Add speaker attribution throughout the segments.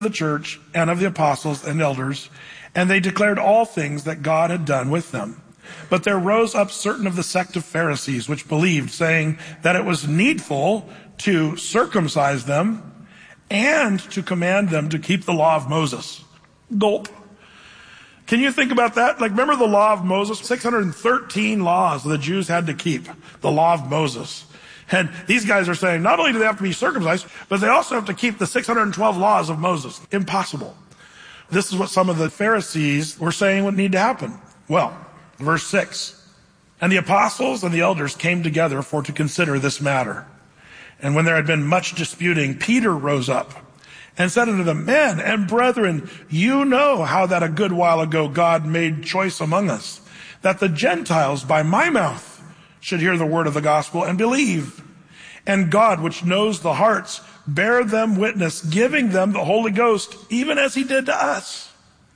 Speaker 1: the church and of the apostles and elders, and they declared all things that God had done with them. But there rose up certain of the sect of Pharisees which believed, saying that it was needful to circumcise them and to command them to keep the law of Moses. Gulp. Can you think about that? Like, remember the law of Moses? 613 laws the Jews had to keep. The law of Moses. And these guys are saying not only do they have to be circumcised, but they also have to keep the 612 laws of Moses. Impossible. This is what some of the Pharisees were saying would need to happen. Well, verse 6. And the apostles and the elders came together for to consider this matter. And when there had been much disputing, Peter rose up and said unto them, Men and brethren, you know how that a good while ago God made choice among us, that the Gentiles by my mouth should hear the word of the gospel and believe. And God, which knows the hearts, bear them witness, giving them the Holy Ghost, even as he did to us.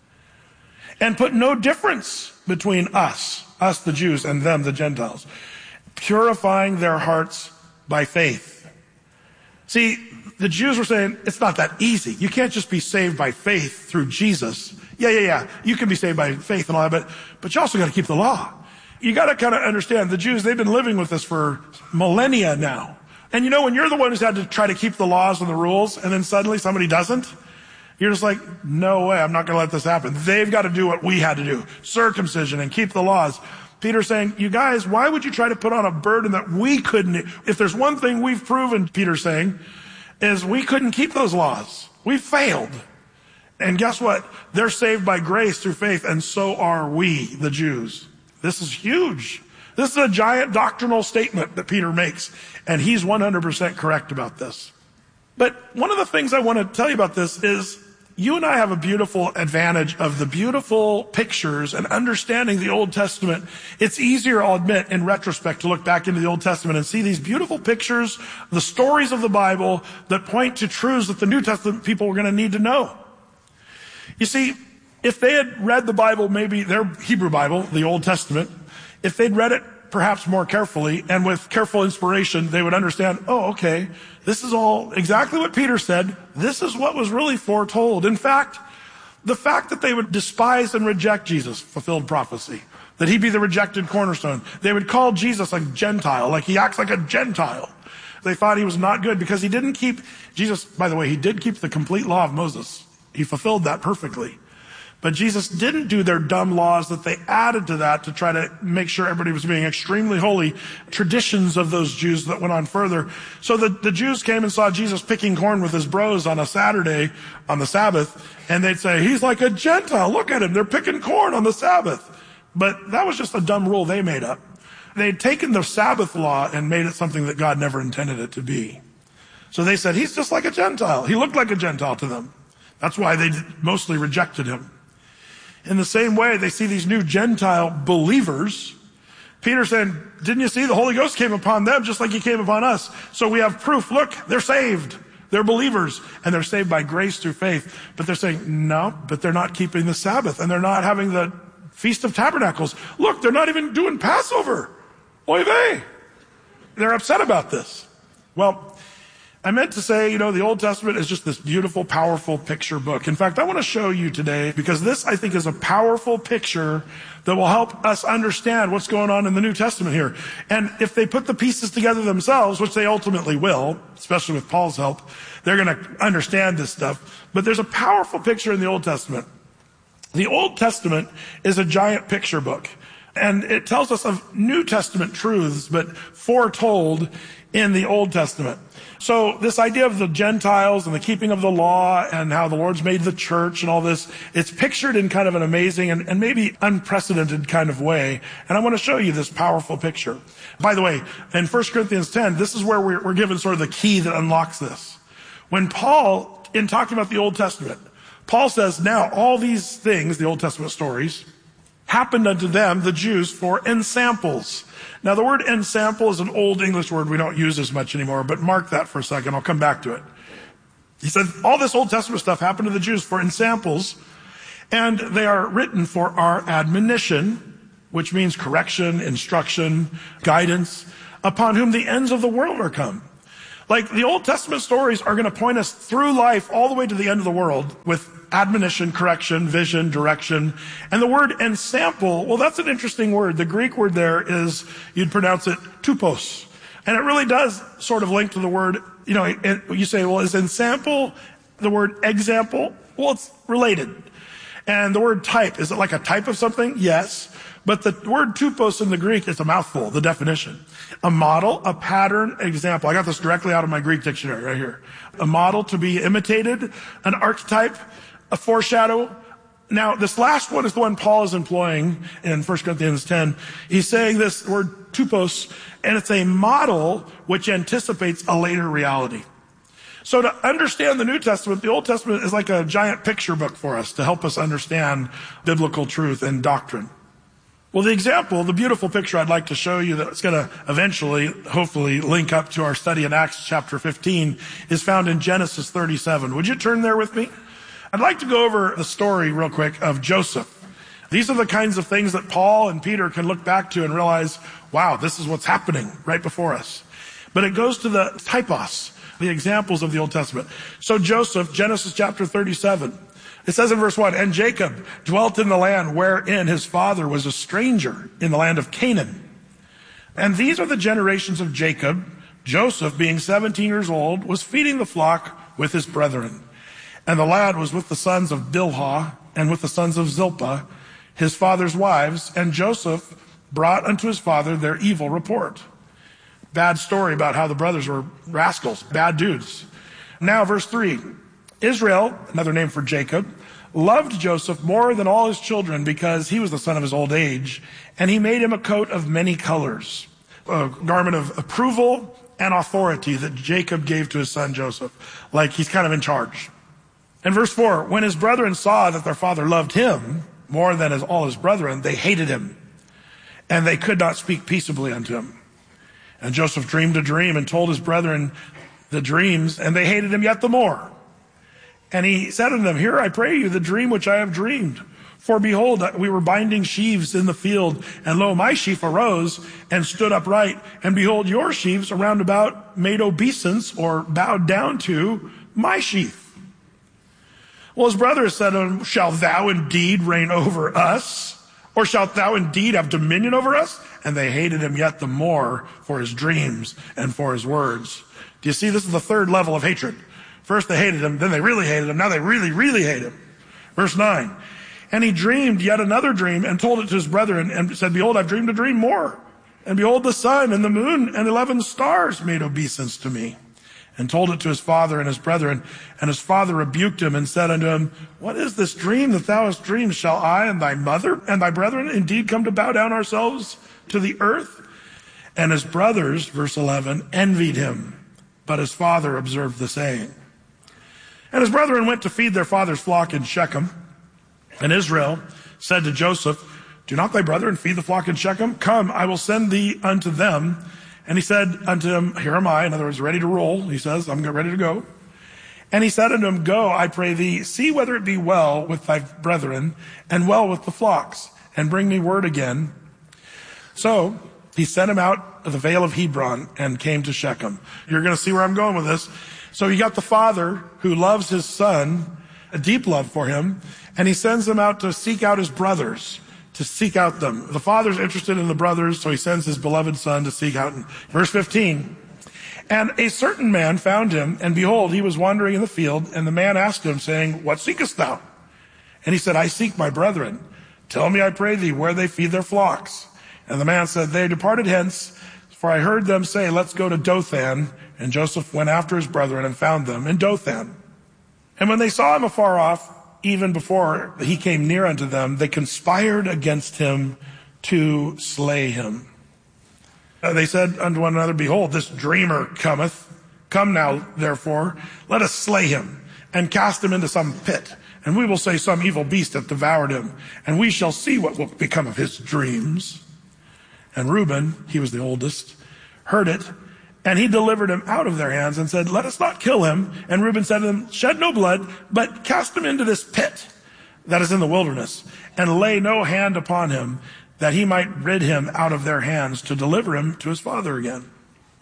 Speaker 1: And put no difference between us the Jews, and them, the Gentiles, purifying their hearts by faith. See, the Jews were saying, it's not that easy. You can't just be saved by faith through Jesus. Yeah. You can be saved by faith and all that, but you also got to keep the law. You got to kind of understand, the Jews, they've been living with this for millennia now. And you know, when you're the one who's had to try to keep the laws and the rules, and then suddenly somebody doesn't, you're just like, no way, I'm not going to let this happen. They've got to do what we had to do, circumcision and keep the laws. Peter's saying, you guys, why would you try to put on a burden that we couldn't? If there's one thing we've proven, Peter's saying, is we couldn't keep those laws. We failed. And guess what? They're saved by grace through faith, and so are we, the Jews. This is huge. This is a giant doctrinal statement that Peter makes, and he's 100% correct about this. But one of the things I want to tell you about this is you and I have a beautiful advantage of the beautiful pictures and understanding the Old Testament. It's easier, I'll admit, in retrospect, to look back into the Old Testament and see these beautiful pictures, the stories of the Bible that point to truths that the New Testament people were going to need to know. You see, if they had read the Bible, maybe their Hebrew Bible, the Old Testament, if they'd read it perhaps more carefully and with careful inspiration, they would understand, oh, okay, this is all exactly what Peter said. This is what was really foretold. In fact, the fact that they would despise and reject Jesus fulfilled prophecy, that he'd be the rejected cornerstone. They would call Jesus a Gentile, like he acts like a Gentile. They thought he was not good because he didn't keep, Jesus, by the way, he did keep the complete law of Moses. He fulfilled that perfectly. But Jesus didn't do their dumb laws that they added to that to try to make sure everybody was being extremely holy, traditions of those Jews that went on further. So the Jews came and saw Jesus picking corn with his bros on a Saturday on the Sabbath, and they'd say, he's like a Gentile. Look at him. They're picking corn on the Sabbath. But that was just a dumb rule they made up. They'd taken the Sabbath law and made it something that God never intended it to be. So they said, he's just like a Gentile. He looked like a Gentile to them. That's why they mostly rejected him. In the same way, they see these new Gentile believers. Peter saying, didn't you see the Holy Ghost came upon them just like he came upon us? So we have proof. Look, they're saved. They're believers, and they're saved by grace through faith. But they're saying, no, but they're not keeping the Sabbath, and they're not having the Feast of Tabernacles. Look, they're not even doing Passover. Oy vey. They're upset about this. Well, I meant to say, the Old Testament is just this beautiful, powerful picture book. In fact, I want to show you today, because this, I think, is a powerful picture that will help us understand what's going on in the New Testament here. And if they put the pieces together themselves, which they ultimately will, especially with Paul's help, they're going to understand this stuff. But there's a powerful picture in the Old Testament. The Old Testament is a giant picture book. And it tells us of New Testament truths, but foretold in the Old Testament. So this idea of the Gentiles and the keeping of the law and how the Lord's made the church and all this, it's pictured in kind of an amazing and maybe unprecedented kind of way. And I want to show you this powerful picture. By the way, in 1 Corinthians 10, this is where we're given sort of the key that unlocks this. When Paul, in talking about the Old Testament, Paul says, now all these things, the Old Testament stories, happened unto them, the Jews, for ensamples. Now, the word ensample is an old English word we don't use as much anymore, but mark that for a second. I'll come back to it. He said, all this Old Testament stuff happened to the Jews for ensamples, and they are written for our admonition, which means correction, instruction, guidance, upon whom the ends of the world are come. Like the Old Testament stories are going to point us through life all the way to the end of the world with admonition, correction, vision, direction. And the word ensample, well, that's an interesting word. The Greek word there is, you'd pronounce it tupos. And it really does sort of link to the word, you say, well, is ensample the word example? Well, it's related. And the word type, is it like a type of something? Yes. But the word tupos in the Greek is a mouthful, the definition. A model, a pattern, example. I got this directly out of my Greek dictionary right here. A model to be imitated, an archetype, a foreshadow. Now, this last one is the one Paul is employing in 1 Corinthians 10. He's saying this word tupos, and it's a model which anticipates a later reality. So to understand the New Testament, the Old Testament is like a giant picture book for us to help us understand biblical truth and doctrine. Well, the beautiful picture I'd like to show you that's going to eventually, hopefully, link up to our study in Acts chapter 15 is found in Genesis 37. Would you turn there with me? I'd like to go over the story real quick of Joseph. These are the kinds of things that Paul and Peter can look back to and realize, wow, this is what's happening right before us. But it goes to the typos, the examples of the Old Testament. So Joseph, Genesis chapter 37. It says in verse 1, and Jacob dwelt in the land wherein his father was a stranger, in the land of Canaan. And these are the generations of Jacob. Joseph, being 17 years old, was feeding the flock with his brethren. And the lad was with the sons of Bilhah and with the sons of Zilpah, his father's wives. And Joseph brought unto his father their evil report. Bad story about how the brothers were rascals, bad dudes. Now, verse 3. Israel, another name for Jacob, loved Joseph more than all his children because he was the son of his old age, and he made him a coat of many colors, a garment of approval and authority that Jacob gave to his son Joseph, like he's kind of in charge. And verse 4, when his brethren saw that their father loved him more than all his brethren, they hated him, and they could not speak peaceably unto him. And Joseph dreamed a dream and told his brethren the dreams, and they hated him yet the more. And he said unto them, hear, I pray you, the dream which I have dreamed. For behold, we were binding sheaves in the field, and lo, my sheaf arose and stood upright. And behold, your sheaves around about made obeisance, or bowed down to, my sheaf. Well, his brothers said to him, shalt thou indeed reign over us? Or shalt thou indeed have dominion over us? And they hated him yet the more for his dreams and for his words. Do you see, this is the third level of hatred. First they hated him, then they really hated him, now they really, really hate him. Verse 9, and he dreamed yet another dream and told it to his brethren and said, behold, I've dreamed a dream more. And behold, the sun and the moon and 11 stars made obeisance to me. And told it to his father and his brethren. And his father rebuked him and said unto him, what is this dream that thou hast dreamed? Shall I and thy mother and thy brethren indeed come to bow down ourselves to the earth? And his brothers, verse 11, envied him, but his father observed the saying. And his brethren went to feed their father's flock in Shechem. And Israel said to Joseph, do not thy brethren feed the flock in Shechem? Come, I will send thee unto them. And he said unto him, here am I. In other words, ready to roll. He says, I'm ready to go. And he said unto him, go, I pray thee, see whether it be well with thy brethren and well with the flocks, and bring me word again. So he sent him out of the vale of Hebron and came to Shechem. You're going to see where I'm going with this. So you got the father who loves his son, a deep love for him, and he sends them out to seek out his brothers, to seek out them. The father's interested in the brothers, so he sends his beloved son to seek out. Verse 15, and a certain man found him, and behold, he was wandering in the field, and the man asked him, saying, what seekest thou? And he said, I seek my brethren. Tell me, I pray thee, where they feed their flocks. And the man said, they departed hence, for I heard them say, let's go to Dothan. And Joseph went after his brethren and found them in Dothan. And when they saw him afar off, even before he came near unto them, they conspired against him to slay him. They said unto one another, behold, this dreamer cometh. Come now, therefore, let us slay him and cast him into some pit. And we will say some evil beast hath devoured him. And we shall see what will become of his dreams. And Reuben, he was the oldest, heard it. And he delivered him out of their hands and said, let us not kill him. And Reuben said to them, shed no blood, but cast him into this pit that is in the wilderness, and lay no hand upon him, that he might rid him out of their hands to deliver him to his father again.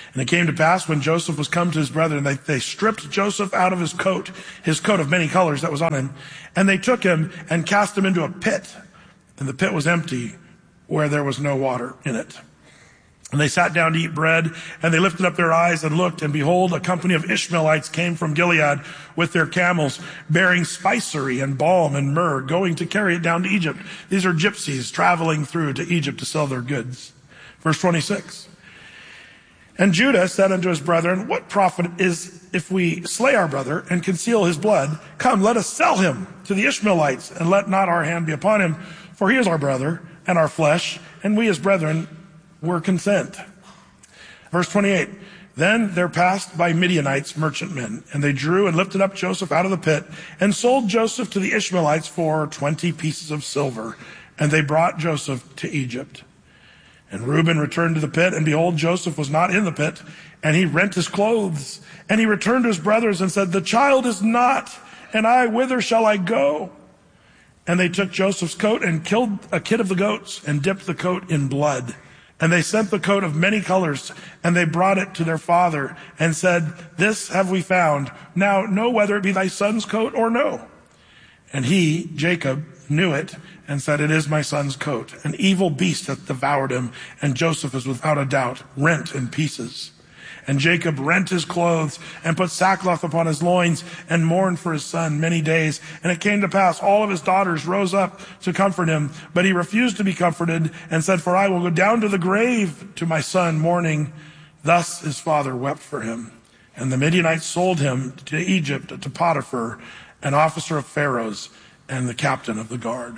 Speaker 1: And it came to pass when Joseph was come to his brethren, they stripped Joseph out of his coat of many colors that was on him, and they took him and cast him into a pit. And the pit was empty, where there was no water in it. And they sat down to eat bread, and they lifted up their eyes and looked, and behold, a company of Ishmaelites came from Gilead with their camels, bearing spicery and balm and myrrh, going to carry it down to Egypt. These are gypsies traveling through to Egypt to sell their goods. Verse 26. And Judah said unto his brethren, what profit is if we slay our brother and conceal his blood? Come, let us sell him to the Ishmaelites, and let not our hand be upon him, for he is our brother and our flesh, and we his brethren were consent. Verse 28, then there passed by Midianites merchantmen, and they drew and lifted up Joseph out of the pit, and sold Joseph to the Ishmaelites for 20 pieces of silver, and they brought Joseph to Egypt. And Reuben returned to the pit, and behold, Joseph was not in the pit, and he rent his clothes. And he returned to his brothers and said, the child is not, and I, whither shall I go? And they took Joseph's coat and killed a kid of the goats and dipped the coat in blood. And they sent the coat of many colors, and they brought it to their father and said, this have we found. Now know whether it be thy son's coat or no. And he, Jacob, knew it and said, it is my son's coat. An evil beast hath devoured him, and Joseph is without a doubt rent in pieces. And Jacob rent his clothes and put sackcloth upon his loins and mourned for his son many days. And it came to pass, all of his daughters rose up to comfort him, but he refused to be comforted and said, for I will go down to the grave to my son mourning. Thus his father wept for him. And the Midianites sold him to Egypt, to Potiphar, an officer of Pharaoh's and the captain of the guard.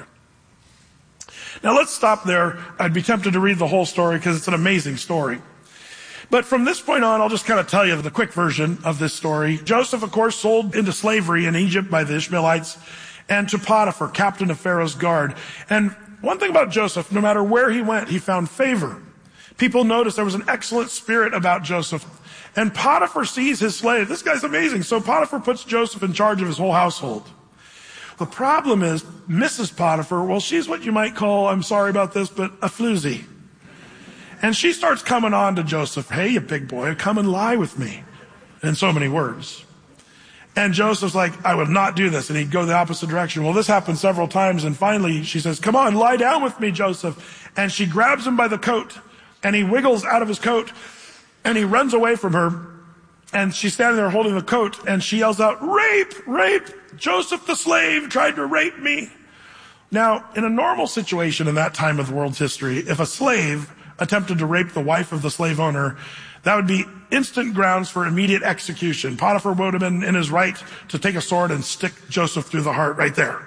Speaker 1: Now let's stop there. I'd be tempted to read the whole story because it's an amazing story. But from this point on, I'll just kind of tell you the quick version of this story. Joseph, of course, sold into slavery in Egypt by the Ishmaelites, and to Potiphar, captain of Pharaoh's guard. And one thing about Joseph, no matter where he went, he found favor. People noticed there was an excellent spirit about Joseph. And Potiphar sees his slave. This guy's amazing. So Potiphar puts Joseph in charge of his whole household. The problem is, Mrs. Potiphar, well, she's what you might call, I'm sorry about this, but a floozy. And she starts coming on to Joseph. Hey, you big boy, come and lie with me. In so many words. And Joseph's like, I would not do this. And he'd go the opposite direction. Well, this happened several times. And finally she says, come on, lie down with me, Joseph. And she grabs him by the coat, and he wiggles out of his coat, and he runs away from her. And she's standing there holding the coat, and she yells out, rape, rape. Joseph the slave tried to rape me. Now, in a normal situation in that time of the world's history, if a slave attempted to rape the wife of the slave owner, that would be instant grounds for immediate execution. Potiphar would have been in his right to take a sword and stick Joseph through the heart right there.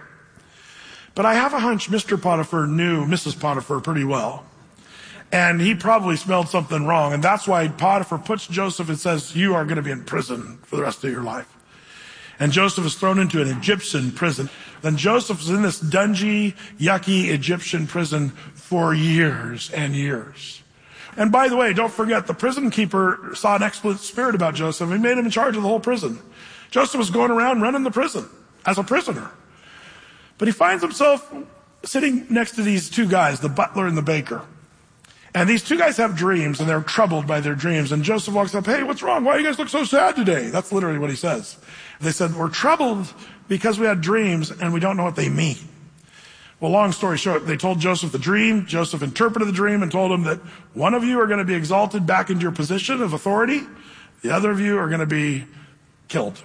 Speaker 1: But I have a hunch Mr. Potiphar knew Mrs. Potiphar pretty well. And he probably smelled something wrong. And that's why Potiphar puts Joseph and says, you are going to be in prison for the rest of your life. And Joseph is thrown into an Egyptian prison. Then Joseph is in this dungy, yucky Egyptian prison for years and years. And by the way, don't forget, the prison keeper saw an excellent spirit about Joseph. He made him in charge of the whole prison. Joseph was going around running the prison as a prisoner. But he finds himself sitting next to these two guys, the butler and the baker. And these two guys have dreams, and they're troubled by their dreams. And Joseph walks up, hey, what's wrong? Why do you guys look so sad today? That's literally what he says. They said, we're troubled because we had dreams, and we don't know what they mean. Well, long story short, they told Joseph the dream. Joseph interpreted the dream and told him that one of you are going to be exalted back into your position of authority. The other of you are going to be killed.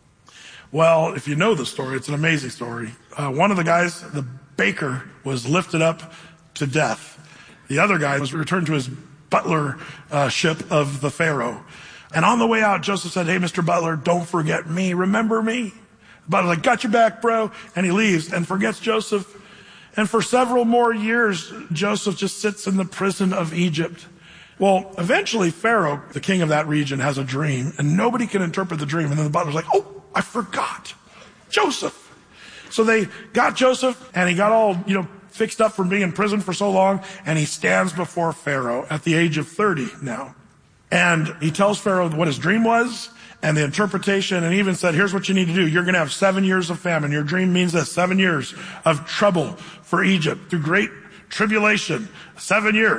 Speaker 1: Well, if you know the story, it's an amazing story. One of the guys, the baker, was lifted up to death. The other guy was returned to his butler ship of the Pharaoh. And on the way out, Joseph said, hey, Mr. Butler, don't forget me. Remember me. The butler's like, got your back, bro. And he leaves and forgets Joseph. And for several more years, Joseph just sits in the prison of Egypt. Well, eventually Pharaoh, the king of that region, has a dream, and nobody can interpret the dream. And then the butler's like, oh, I forgot Joseph. So they got Joseph, and he got all, fixed up from being in prison for so long, and he stands before Pharaoh at the age of 30 now. And he tells Pharaoh what his dream was and the interpretation, and he even said, here's what you need to do. You're going to have 7 years of famine. Your dream means this, 7 years of trouble for Egypt through great tribulation, 7 years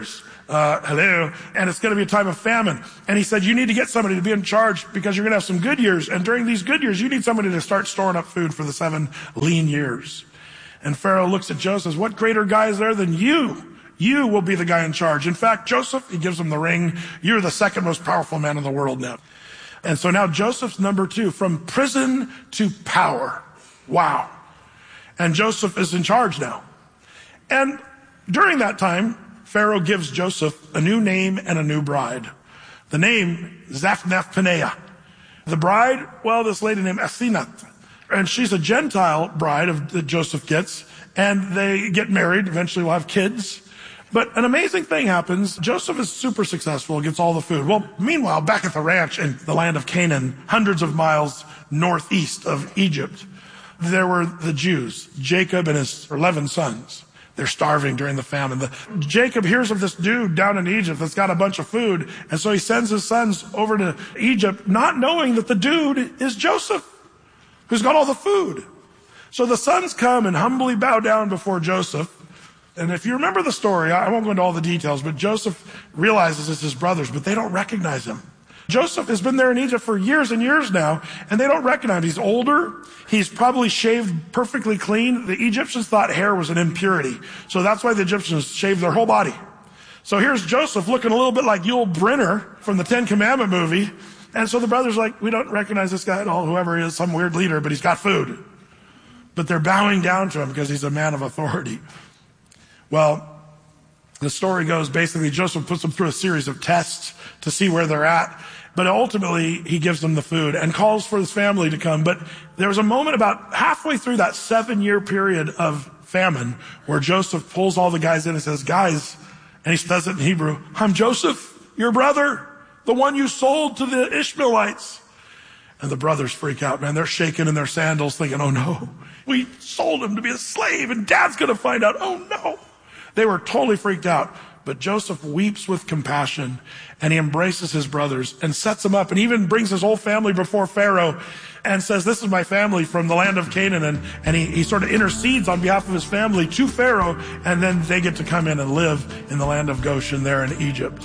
Speaker 1: hello, and it's going to be a time of famine. And he said, you need to get somebody to be in charge because you're going to have some good years. And during these good years, you need somebody to start storing up food for the 7 lean years. And Pharaoh looks at Joseph and says, what greater guy is there than you? You will be the guy in charge. In fact, Joseph, he gives him the ring. You're the second most powerful man in the world now. And so now Joseph's number 2, from prison to power. Wow. And Joseph is in charge now. And during that time, Pharaoh gives Joseph a new name and a new bride. The name, Zaphnath-Paneah. The bride, well, this lady named Asenath. And she's a Gentile bride that Joseph gets. And they get married. Eventually will have kids. But an amazing thing happens. Joseph is super successful, gets all the food. Well, meanwhile, back at the ranch in the land of Canaan, hundreds of miles northeast of Egypt, there were the Jews, Jacob and his 11 sons. They're starving during the famine. Jacob hears of this dude down in Egypt that's got a bunch of food. And so he sends his sons over to Egypt, not knowing that the dude is Joseph, who's got all the food. So the sons come and humbly bow down before Joseph. And if you remember the story, I won't go into all the details, but Joseph realizes it's his brothers, but they don't recognize him. Joseph has been there in Egypt for years and years now, and they don't recognize him. He's older. He's probably shaved perfectly clean. The Egyptians thought hair was an impurity. So that's why the Egyptians shaved their whole body. So here's Joseph looking a little bit like Yul Brynner from the Ten Commandment movie. And so the brothers are like, we don't recognize this guy at all, whoever he is, some weird leader, but he's got food. But they're bowing down to him because he's a man of authority. Well, the story goes basically Joseph puts them through a series of tests to see where they're at. But ultimately, he gives them the food and calls for his family to come. But there was a moment about halfway through that 7-year period of famine where Joseph pulls all the guys in and says, guys, and he says it in Hebrew, I'm Joseph, your brother, the one you sold to the Ishmaelites. And the brothers freak out, man. They're shaking in their sandals thinking, oh no, we sold him to be a slave and dad's going to find out. Oh no. They were totally freaked out. But Joseph weeps with compassion, and he embraces his brothers and sets them up and even brings his whole family before Pharaoh and says, this is my family from the land of Canaan. And he sort of intercedes on behalf of his family to Pharaoh, and then they get to come in and live in the land of Goshen there in Egypt.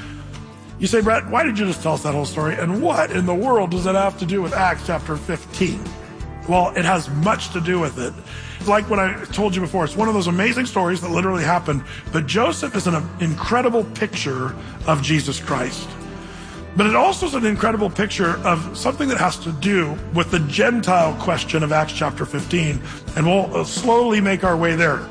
Speaker 1: You say, Brett, why did you just tell us that whole story? And what in the world does it have to do with Acts chapter 15? Well, it has much to do with it. Like what I told you before, it's one of those amazing stories that literally happened. But Joseph is an incredible picture of Jesus Christ. But it also is an incredible picture of something that has to do with the Gentile question of Acts chapter 15. And we'll slowly make our way there.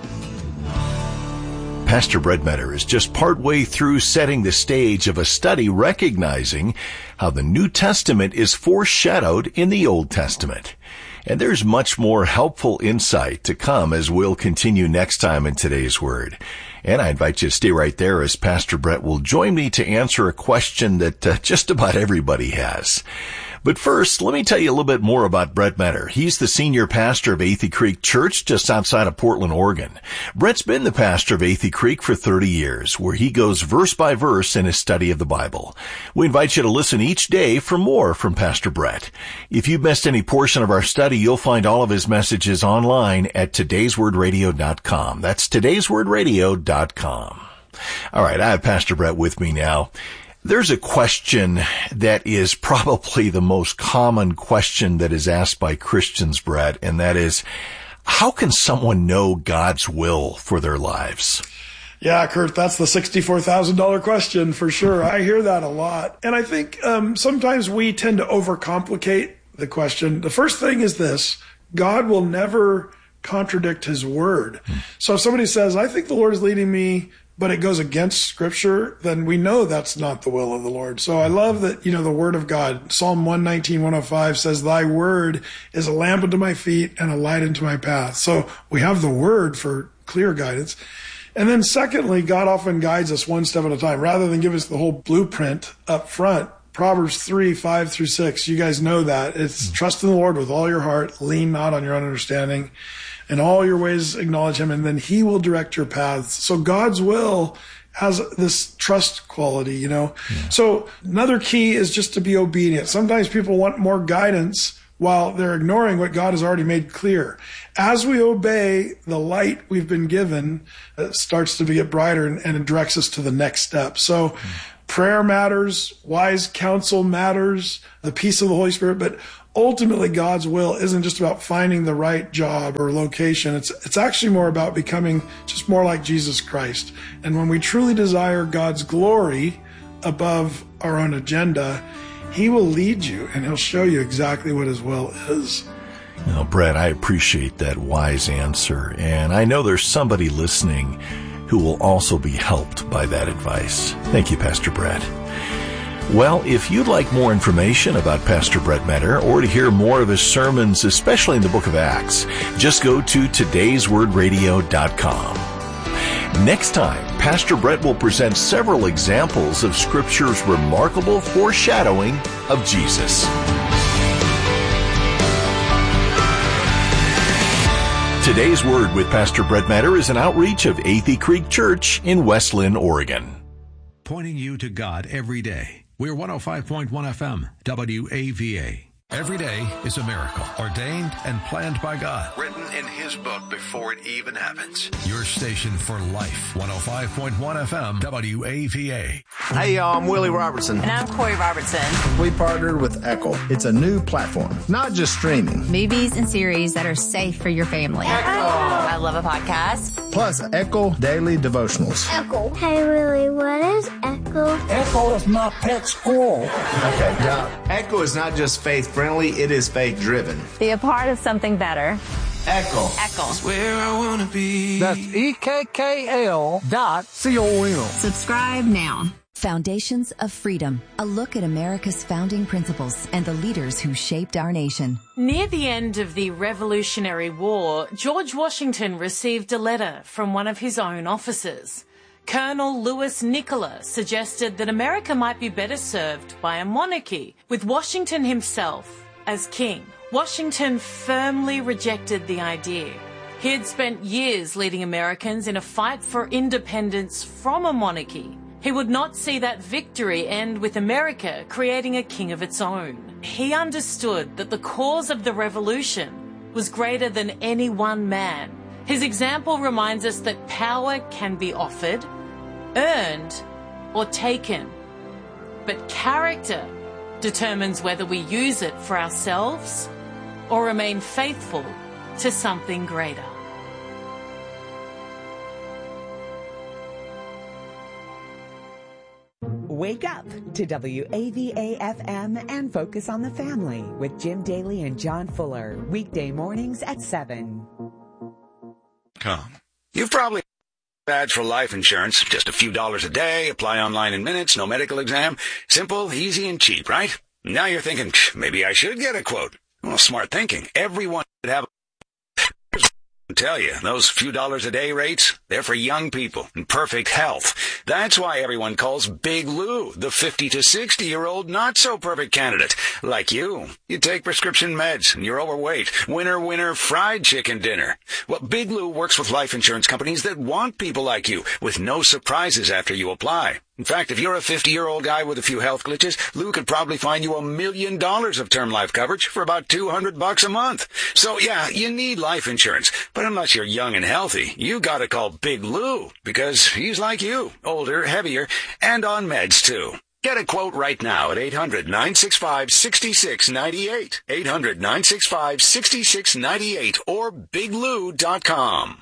Speaker 2: Pastor Brett Meador is just partway through setting the stage of a study recognizing how the New Testament is foreshadowed in the Old Testament. And there's much more helpful insight to come as we'll continue next time in today's Word. And I invite you to stay right there as Pastor Brett will join me to answer a question that just about everybody has. But first, let me tell you a little bit more about Brett Meador. He's the senior pastor of Athey Creek Church just outside of Portland, Oregon. Brett's been the pastor of Athey Creek for 30 years, where he goes verse by verse in his study of the Bible. We invite you to listen each day for more from Pastor Brett. If you've missed any portion of our study, you'll find all of his messages online at todayswordradio.com. That's todayswordradio.com. All right, I have Pastor Brett with me now. There's a question that is probably the most common question that is asked by Christians, Brett, and that is, how can someone know God's will for their lives?
Speaker 1: Yeah, Kurt, that's the $64,000 question for sure. I hear that a lot. And I think sometimes we tend to overcomplicate the question. The first thing is this: God will never contradict his word. So if somebody says, I think the Lord is leading me, but it goes against Scripture, then we know that's not the will of the Lord. So I love that, the Word of God, Psalm 119, 105 says, thy word is a lamp unto my feet and a light unto my path. So we have the Word for clear guidance. And then secondly, God often guides us one step at a time, rather than give us the whole blueprint up front. Proverbs 3, 5 through 6, you guys know that. It's trust in the Lord with all your heart, lean not on your own understanding. In all your ways acknowledge him, and then he will direct your paths. So God's will has this trust quality, Yeah. So another key is just to be obedient. Sometimes people want more guidance, while they're ignoring what God has already made clear. As we obey, the light we've been given starts to get brighter and it directs us to the next step. So prayer matters, wise counsel matters, the peace of the Holy Spirit, but ultimately God's will isn't just about finding the right job or location. It's actually more about becoming just more like Jesus Christ. And when we truly desire God's glory above our own agenda, He will lead you and He'll show you exactly what His will is.
Speaker 2: Now, Brett, I appreciate that wise answer, and I know there's somebody listening who will also be helped by that advice. Thank you, Pastor Brett. Well, if you'd like more information about Pastor Brett Meador or to hear more of his sermons, especially in the book of Acts, just go to todayswordradio.com. Next time, Pastor Brett will present several examples of Scripture's remarkable foreshadowing of Jesus. Today's Word with Pastor Brett Meador is an outreach of Athey Creek Church in West Linn, Oregon.
Speaker 3: Pointing you to God every day. We're 105.1 FM, WAVA. Every day is a miracle, ordained and planned by God.
Speaker 4: Written in His book before it even happens.
Speaker 3: Your station for life, 105.1 FM, WAVA.
Speaker 5: Hey, y'all, I'm Willie Robertson.
Speaker 6: And I'm Corey Robertson.
Speaker 5: We partnered with Echo. It's a new platform, not just streaming.
Speaker 6: Movies and series that are safe for your family. Echo. I love a podcast.
Speaker 5: Plus, Echo Daily Devotionals.
Speaker 7: Echo. Hey, Willie, what is Echo?
Speaker 8: Echo is my pet squirrel.
Speaker 5: Okay, now, Echo is not just faith-friendly, it is faith-driven.
Speaker 6: Be a part of something better.
Speaker 5: Echo.
Speaker 6: Echo.
Speaker 4: That's where I want to be.
Speaker 8: That's EKKL.com.
Speaker 6: Subscribe now.
Speaker 9: Foundations of Freedom, a look at America's founding principles and the leaders who shaped our nation.
Speaker 10: Near the end of the Revolutionary War, George Washington received a letter from one of his own officers. Colonel Louis Nicola suggested that America might be better served by a monarchy, with Washington himself as king. Washington firmly rejected the idea. He had spent years leading Americans in a fight for independence from a monarchy. He would not see that victory end with America creating a king of its own. He understood that the cause of the revolution was greater than any one man. His example reminds us that power can be offered, earned, or taken. But character determines whether we use it for ourselves or remain faithful to something greater.
Speaker 11: Wake up to WAVA-FM and Focus on the Family with Jim Daly and John Fuller. Weekday mornings at 7.
Speaker 4: You've probably ads for life insurance. Just a few dollars a day, apply online in minutes, no medical exam. Simple, easy, and cheap, right? Now you're thinking, maybe I should get a quote. Well, smart thinking. Everyone should have a tell you, those few dollars a day rates, they're for young people in perfect health. That's why everyone calls Big Lou the 50 to 60-year-old not-so-perfect candidate. Like you. You take prescription meds and you're overweight. Winner, fried chicken dinner. Well, Big Lou works with life insurance companies that want people like you, with no surprises after you apply. In fact, if you're a 50-year-old guy with a few health glitches, Lou could probably find you $1 million of term life coverage for about $200 a month. So yeah, you need life insurance. But unless you're young and healthy, you gotta call Big Lou, because he's like you, older, heavier, and on meds too. Get a quote right now at 800-965-6698. 800-965-6698 or biglou.com.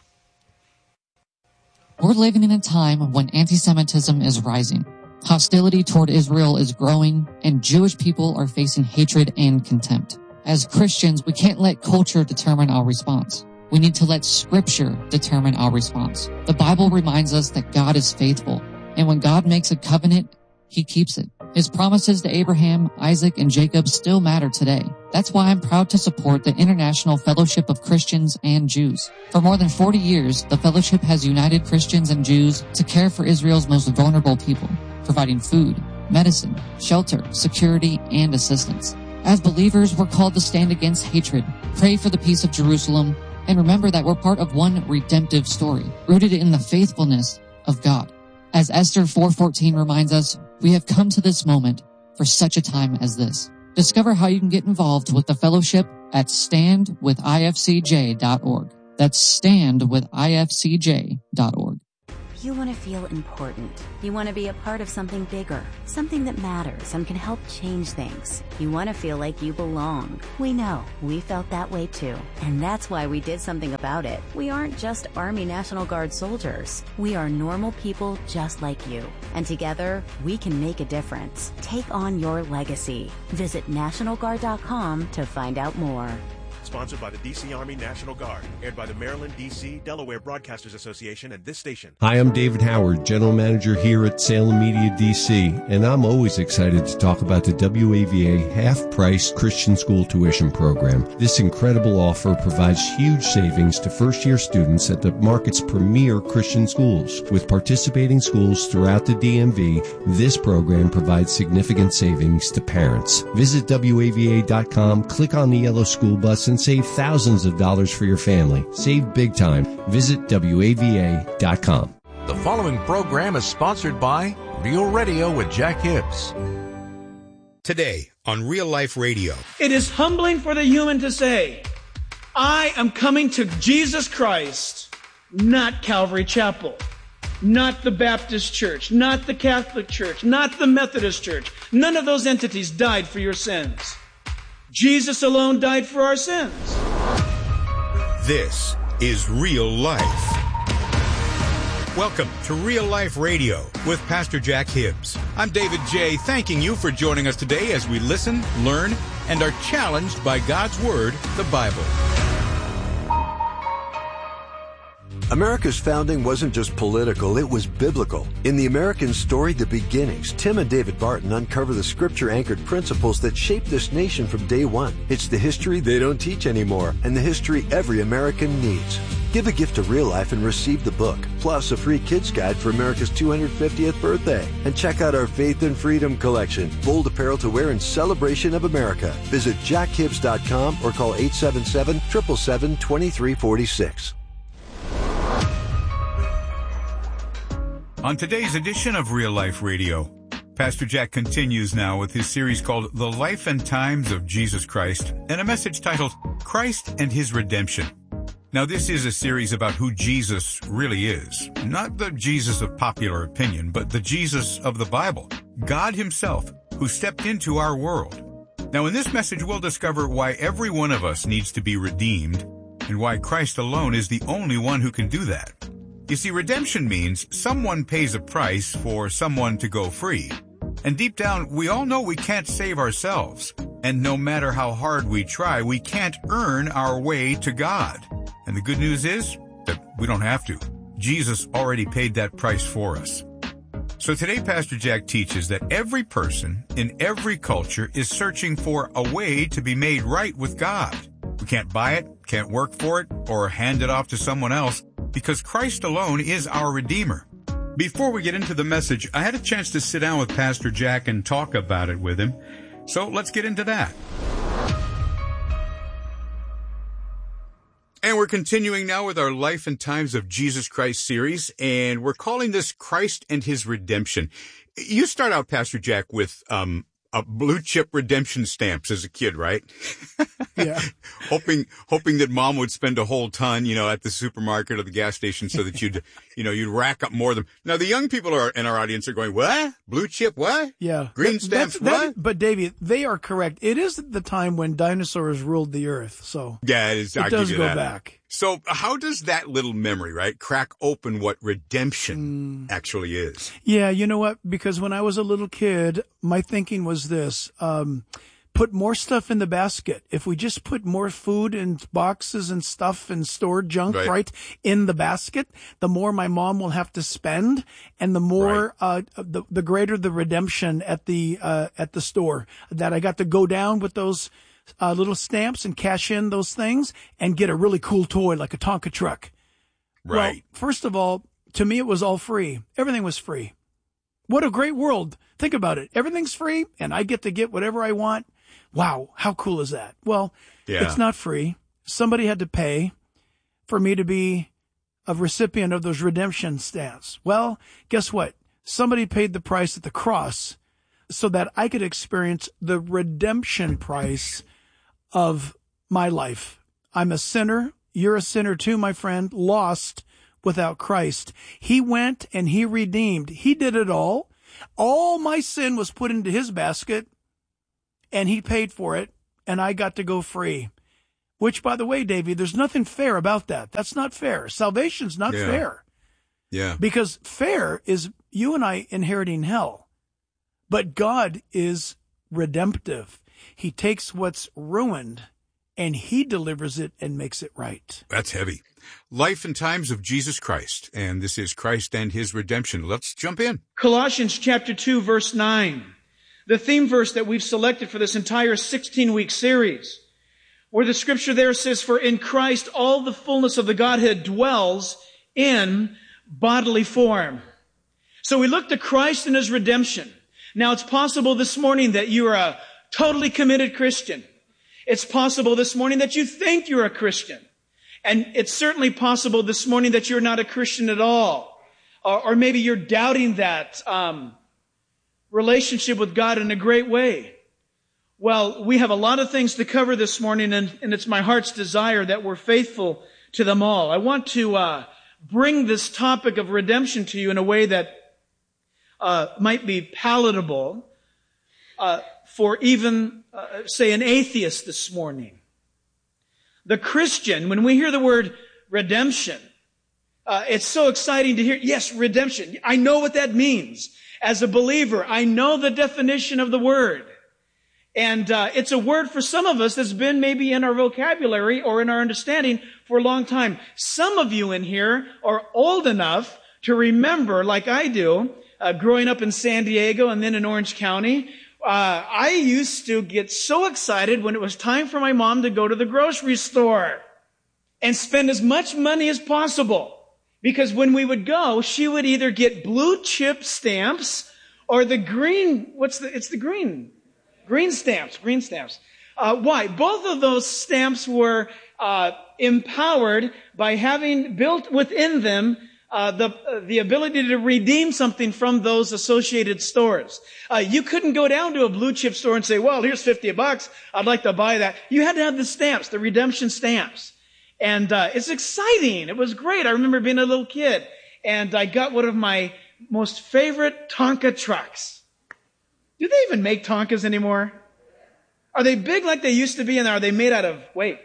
Speaker 12: We're living in a time when anti-Semitism is rising. Hostility toward Israel is growing, and Jewish people are facing hatred and contempt. As Christians, we can't let culture determine our response. We need to let Scripture determine our response. The Bible reminds us that God is faithful, and when God makes a covenant, He keeps it. His promises to Abraham, Isaac, and Jacob still matter today. That's why I'm proud to support the International Fellowship of Christians and Jews. For more than 40 years, the fellowship has united Christians and Jews to care for Israel's most vulnerable people, providing food, medicine, shelter, security, and assistance. As believers, we're called to stand against hatred, pray for the peace of Jerusalem, and remember that we're part of one redemptive story, rooted in the faithfulness of God. As Esther 4:14 reminds us, we have come to this moment for such a time as this. Discover how you can get involved with the fellowship at standwithifcj.org. That's standwithifcj.org.
Speaker 13: You want to feel important. You want to be a part of something bigger, something that matters and can help change things. You want to feel like you belong. We know. We felt that way too. And that's why we did something about it. We aren't just Army National Guard soldiers. We are normal people just like you. And together, we can make a difference. Take on your legacy. Visit NationalGuard.com to find out more.
Speaker 14: Sponsored by the D.C. Army National Guard. Aired by the Maryland, D.C., Delaware Broadcasters Association and this station.
Speaker 15: Hi, I'm David Howard, General Manager here at Salem Media D.C., and I'm always excited to talk about the WAVA half-price Christian school tuition program. This incredible offer provides huge savings to first-year students at the market's premier Christian schools. With participating schools throughout the DMV, this program provides significant savings to parents. Visit WAVA.com, click on the yellow school bus, and save thousands of dollars for your family. Save big time. Visit WAVA.com.
Speaker 16: The following program is sponsored by Real Radio with Jack Hibbs.
Speaker 17: Today on Real Life Radio.
Speaker 18: It is humbling for the human to say, I am coming to Jesus Christ, not Calvary Chapel, not the Baptist Church, not the Catholic Church, not the Methodist Church. None of those entities died for your sins. Jesus alone died for our sins.
Speaker 17: This is Real Life. Welcome to Real Life Radio with Pastor Jack Hibbs. I'm David J., thanking you for joining us today as we listen, learn, and are challenged by God's Word, the Bible.
Speaker 19: America's founding wasn't just political, it was biblical. In the American story, The Beginnings, Tim and David Barton uncover the scripture-anchored principles that shaped this nation from day one. It's the history they don't teach anymore, and the history every American needs. Give a gift to Real Life and receive the book, plus a free kids guide for America's 250th birthday. And check out our Faith and Freedom collection, bold apparel to wear in celebration of America. Visit jackhibbs.com or call 877-777-2346.
Speaker 17: On today's edition of Real Life Radio, Pastor Jack continues now with his series called The Life and Times of Jesus Christ and a message titled Christ and His Redemption. Now, this is a series about who Jesus really is. Not the Jesus of popular opinion, but the Jesus of the Bible, God Himself, who stepped into our world. Now, in this message, we'll discover why every one of us needs to be redeemed and why Christ alone is the only one who can do that. You see, redemption means someone pays a price for someone to go free. And deep down, we all know we can't save ourselves. And no matter how hard we try, we can't earn our way to God. And the good news is that we don't have to. Jesus already paid that price for us. So today, Pastor Jack teaches that every person in every culture is searching for a way to be made right with God. We can't buy it, can't work for it, or hand it off to someone else, because Christ alone is our Redeemer. Before we get into the message, I had a chance to sit down with Pastor Jack and talk about it with him. So let's get into that. And we're continuing now with our Life and Times of Jesus Christ series, and we're calling this Christ and His Redemption. You start out, Pastor Jack, with a blue chip redemption stamps as a kid, right?
Speaker 1: Yeah.
Speaker 17: hoping that mom would spend a whole ton, at the supermarket or the gas station so that you'd rack up more of them. Now, the young people in our audience are going, what? Blue chip, what?
Speaker 1: Yeah.
Speaker 17: Green stamps, what?
Speaker 1: But, Davey, they are correct. It is the time when dinosaurs ruled the earth, so
Speaker 17: yeah, it
Speaker 1: does go back.
Speaker 17: So how does that little memory, right, crack open what redemption actually is?
Speaker 1: Yeah, you know what? Because when I was a little kid, my thinking was this, put more stuff in the basket. If we just put more food and boxes and stuff and stored junk right in the basket, the more my mom will have to spend, and the more the greater the redemption at the store. That I got to go down with those little stamps and cash in those things and get a really cool toy like a Tonka truck.
Speaker 17: Right.
Speaker 1: Well, first of all, to me, it was all free. Everything was free. What a great world. Think about it. Everything's free and I get to get whatever I want. Wow. How cool is that? Well, It's not free. Somebody had to pay for me to be a recipient of those redemption stamps. Well, guess what? Somebody paid the price at the cross
Speaker 18: so that I could experience the redemption price of my life. I'm a sinner. You're a sinner too, my friend, lost without Christ. He went and he redeemed. He did it all. All my sin was put into his basket, and he paid for it, and I got to go free. Which, by the way, Davey, there's nothing fair about that. That's not fair. Salvation's not fair.
Speaker 17: Yeah.
Speaker 18: Because fair is you and I inheriting hell. But God is redemptive. He takes what's ruined and he delivers it and makes it right.
Speaker 17: That's heavy. Life and Times of Jesus Christ. And this is Christ and his redemption. Let's jump in.
Speaker 18: Colossians chapter 2, verse 9. The theme verse that we've selected for this entire 16-week series, where the scripture there says, "For in Christ all the fullness of the Godhead dwells in bodily form." So we looked at Christ and his redemption. Now it's possible this morning that you are a totally committed Christian. It's possible this morning that you think you're a Christian. And it's certainly possible this morning that you're not a Christian at all. Or maybe you're doubting that relationship with God in a great way. Well, we have a lot of things to cover this morning, and it's my heart's desire that we're faithful to them all. I want to bring this topic of redemption to you in a way that might be palatable for even, say, an atheist this morning. The Christian, when we hear the word redemption, it's so exciting to hear, yes, redemption. I know what that means. As a believer, I know the definition of the word. And it's a word for some of us that's been maybe in our vocabulary or in our understanding for a long time. Some of you in here are old enough to remember, like I do, growing up in San Diego and then in Orange County, I used to get so excited when it was time for my mom to go to the grocery store and spend as much money as possible. Because when we would go, she would either get blue chip stamps or the green, it's the green stamps. Why? Both of those stamps were empowered by having built within them the ability to redeem something from those associated stores. You couldn't go down to a blue chip store and say, well, here's $50. I'd like to buy that. You had to have the stamps, the redemption stamps. And it's exciting. It was great. I remember being a little kid, and I got one of my most favorite Tonka trucks. Do they even make Tonkas anymore? Are they big like they used to be, and are they made out of,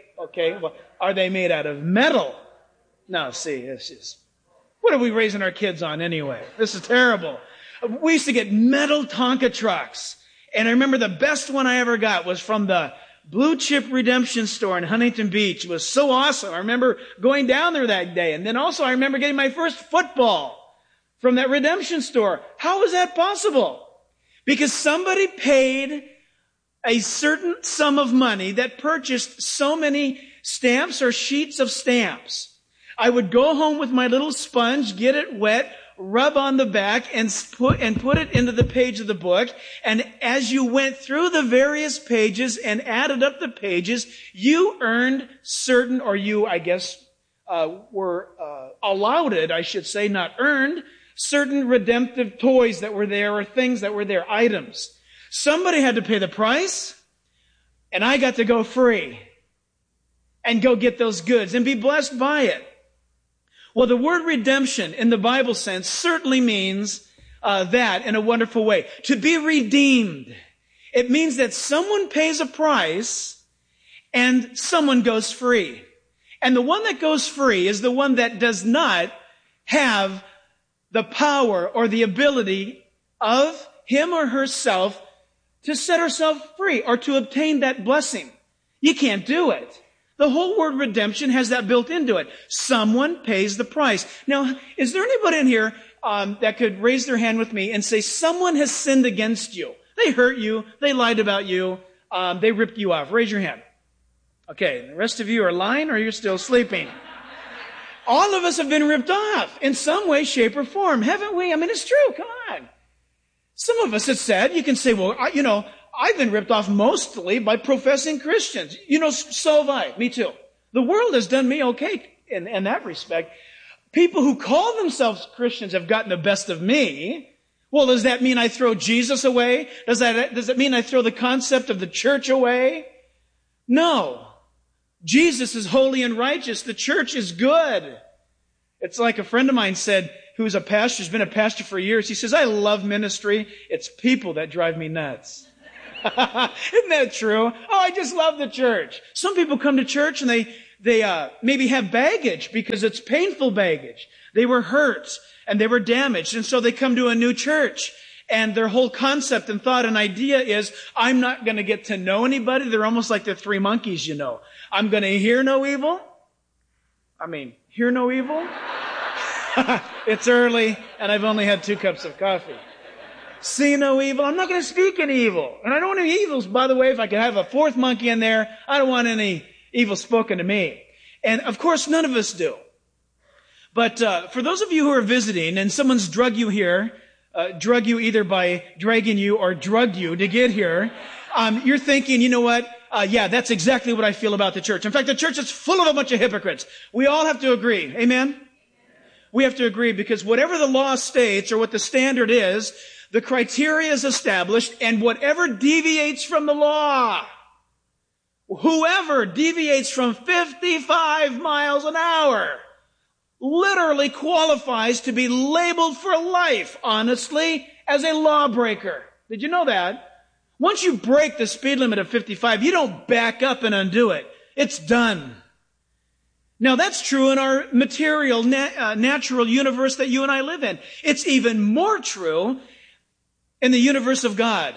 Speaker 18: are they made out of metal? No, see, this is, what are we raising our kids on anyway? This is terrible. We used to get metal Tonka trucks. And I remember the best one I ever got was from the Blue Chip Redemption store in Huntington Beach. It was so awesome. I remember going down there that day. And then also I remember getting my first football from that redemption store. How was that possible? Because somebody paid a certain sum of money that purchased so many stamps or sheets of stamps. I would go home with my little sponge, get it wet, rub on the back, and put it into the page of the book. And as you went through the various pages and added up the pages, you earned certain, or you, I guess, were allowed, I should say, not earned, certain redemptive toys that were there or things that were there, items. Somebody had to pay the price, and I got to go free and go get those goods and be blessed by it. Well, the word redemption in the Bible sense certainly means that in a wonderful way. To be redeemed. It means that someone pays a price and someone goes free. And the one that goes free is the one that does not have the power or the ability of him or herself to set herself free or to obtain that blessing. You can't do it. The whole word redemption has that built into it. Someone pays the price. Now, is there anybody in here that could raise their hand with me and say, someone has sinned against you? They hurt you. They lied about you. They ripped you off. Raise your hand. Okay, the rest of you are lying or you're still sleeping. All of us have been ripped off in some way, shape, or form, haven't we? I mean, it's true. Come on. Some of us, it's sad. You can say, well, I've been ripped off mostly by professing Christians. So have I. Me too. The world has done me okay in that respect. People who call themselves Christians have gotten the best of me. Well, does that mean I throw Jesus away? Does it mean I throw the concept of the church away? No. Jesus is holy and righteous. The church is good. It's like a friend of mine said, who's a pastor, has been a pastor for years. He says, I love ministry. It's people that drive me nuts. Isn't that true? Oh, I just love the church. Some people come to church and they maybe have baggage because it's painful baggage. They were hurt and they were damaged. And so they come to a new church. And their whole concept and thought and idea is, I'm not going to get to know anybody. They're almost like the three monkeys, you know. I'm going to hear no evil. Hear no evil. It's early, and I've only had 2 cups of coffee. See no evil. I'm not going to speak any evil. And I don't want any evils, by the way. If I could have a 4th monkey in there, I don't want any evil spoken to me. And, of course, none of us do. But for those of you who are visiting, and someone's drug you here, drug you either by dragging you or drugged you to get here, you're thinking, you know what? Yeah, that's exactly what I feel about the church. In fact, the church is full of a bunch of hypocrites. We all have to agree. Amen? We have to agree because whatever the law states or what the standard is, the criteria is established, and whatever deviates from the law, whoever deviates from 55 miles an hour literally qualifies to be labeled for life, honestly, as a lawbreaker. Did you know that? Once you break the speed limit of 55, you don't back up and undo it. It's done. Now, that's true in our material, natural universe that you and I live in. It's even more true in the universe of God.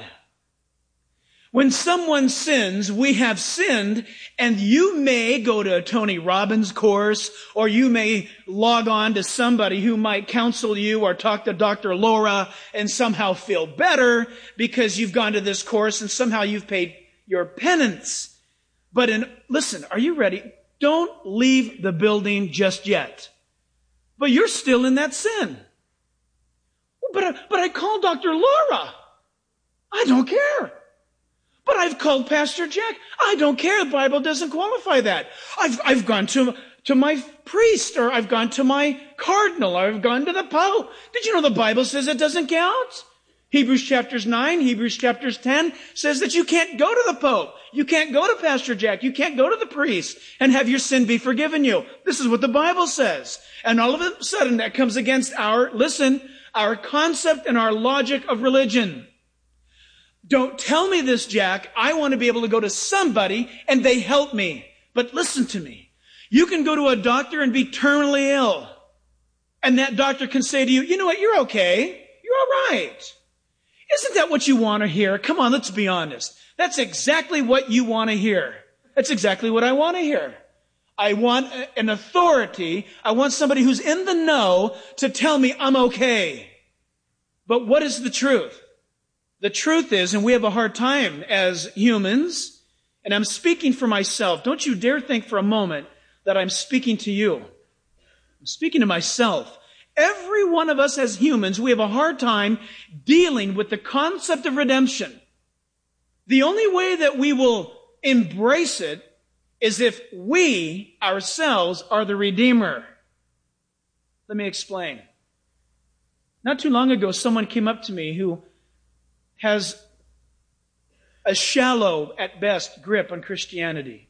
Speaker 18: When someone sins, we have sinned, and you may go to a Tony Robbins course, or you may log on to somebody who might counsel you or talk to Dr. Laura and somehow feel better because you've gone to this course and somehow you've paid your penance. But listen, are you ready? Don't leave the building just yet. But you're still in that sin. But I called Dr. Laura. I don't care. But I've called Pastor Jack. I don't care. The Bible doesn't qualify that. I've gone to my priest, or I've gone to my cardinal, or I've gone to the Pope. Did you know the Bible says it doesn't count? Hebrews chapters 9, Hebrews chapters 10 says that you can't go to the Pope. You can't go to Pastor Jack. You can't go to the priest and have your sin be forgiven you. This is what the Bible says. And all of a sudden that comes against our concept and our logic of religion. Don't tell me this, Jack. I want to be able to go to somebody and they help me. But listen to me. You can go to a doctor and be terminally ill. And that doctor can say to you, you know what, you're okay. You're all right. Isn't that what you want to hear? Come on, let's be honest. That's exactly what you want to hear. That's exactly what I want to hear. I want an authority. I want somebody who's in the know to tell me I'm okay. But what is the truth? The truth is, and we have a hard time as humans, and I'm speaking for myself. Don't you dare think for a moment that I'm speaking to you. I'm speaking to myself. Every one of us as humans, we have a hard time dealing with the concept of redemption. The only way that we will embrace it is if we ourselves are the Redeemer. Let me explain. Not too long ago, someone came up to me who has a shallow, at best, grip on Christianity.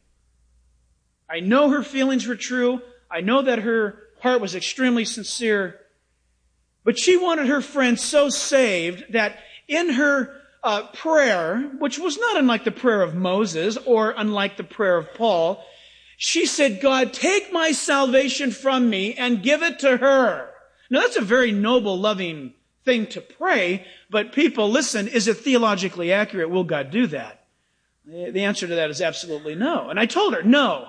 Speaker 18: I know her feelings were true. I know that her heart was extremely sincere. But she wanted her friend so saved that in her prayer, which was not unlike the prayer of Moses or unlike the prayer of Paul, she said, God, take my salvation from me and give it to her. Now, that's a very noble, loving thing to pray, but people, listen, is it theologically accurate? Will God do that? The answer to that is absolutely no. And I told her, no,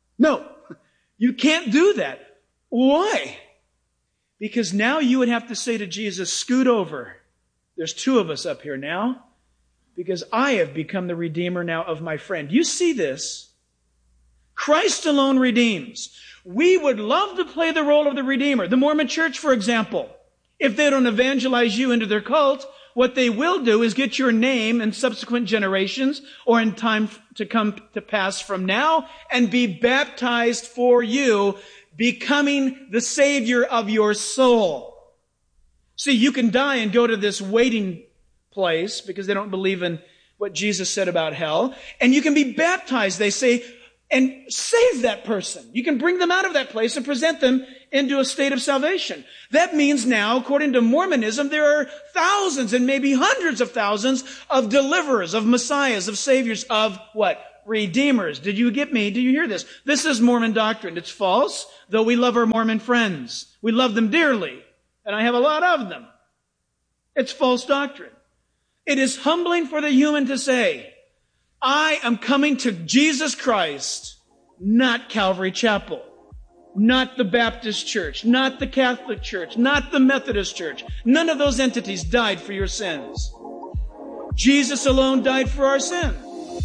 Speaker 18: you can't do that. Why? Because now you would have to say to Jesus, scoot over. There's 2 of us up here now, because I have become the Redeemer now of my friend. You see this? Christ alone redeems. We would love to play the role of the Redeemer. The Mormon Church, for example, if they don't evangelize you into their cult, what they will do is get your name in subsequent generations or in time to come to pass from now and be baptized for you, becoming the Savior of your soul. See, you can die and go to this waiting place because they don't believe in what Jesus said about hell. And you can be baptized, they say, and save that person. You can bring them out of that place and present them into a state of salvation. That means now, according to Mormonism, there are thousands and maybe hundreds of thousands of deliverers, of messiahs, of saviors, of what? Redeemers. Did you get me? Do you hear this? This is Mormon doctrine. It's false, though we love our Mormon friends. We love them dearly, and I have a lot of them. It's false doctrine. It is humbling for the human to say, I am coming to Jesus Christ, not Calvary Chapel, not the Baptist Church, not the Catholic Church, not the Methodist Church. None of those entities died for your sins. Jesus alone died for our sins.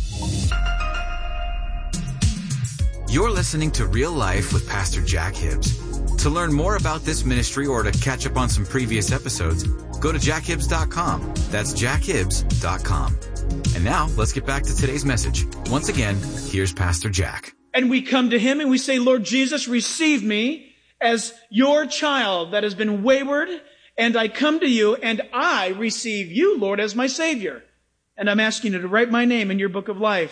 Speaker 20: You're listening to Real Life with Pastor Jack Hibbs. To learn more about this ministry or to catch up on some previous episodes, go to jackhibbs.com. That's jackhibbs.com. And now, let's get back to today's message. Once again, here's Pastor Jack.
Speaker 18: And we come to Him and we say, Lord Jesus, receive me as your child that has been wayward, and I come to you and I receive you, Lord, as my Savior. And I'm asking you to write my name in your book of life.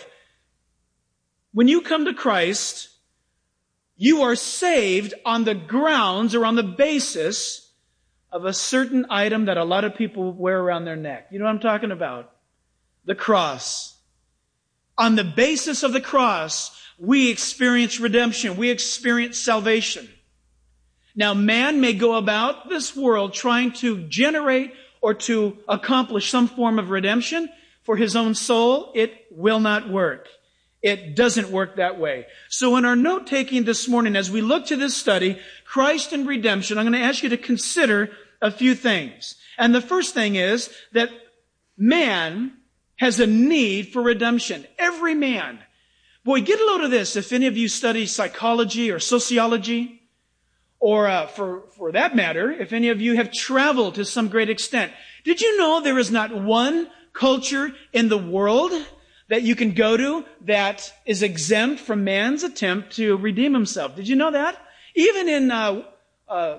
Speaker 18: When you come to Christ, you are saved on the grounds or on the basis of a certain item that a lot of people wear around their neck. You know what I'm talking about? The cross. On the basis of the cross, we experience redemption. We experience salvation. Now, man may go about this world trying to generate or to accomplish some form of redemption for his own soul. It will not work. It doesn't work that way. So in our note-taking this morning, as we look to this study, Christ and redemption, I'm going to ask you to consider a few things. And the first thing is that man has a need for redemption. Every man. Boy, get a load of this. If any of you study psychology or sociology, or for that matter, if any of you have traveled to some great extent, did you know there is not one culture in the world that you can go to that is exempt from man's attempt to redeem himself? Did you know that? Even in the